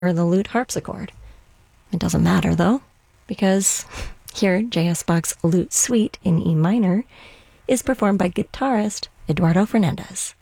or the lute harpsichord. It doesn't matter, though, because here J.S. Bach's Lute Suite in E minor is performed by guitarist Eduardo Fernandez.